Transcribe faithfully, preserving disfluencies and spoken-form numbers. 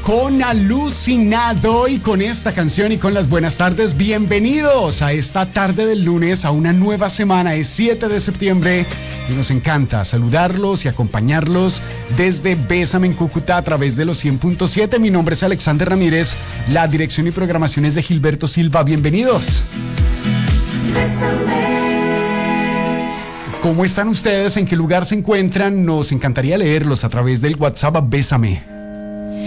con Alucinado y con esta canción y con las buenas tardes. Bienvenidos a esta tarde del lunes, a una nueva semana. Es siete de septiembre y nos encanta saludarlos y acompañarlos desde Bésame en Cúcuta a través de los cien punto siete. Mi nombre es Alexander Ramírez, la dirección y programación es de Gilberto Silva. Bienvenidos. ¿Cómo están ustedes? ¿En qué lugar se encuentran? Nos encantaría leerlos a través del WhatsApp Bésame.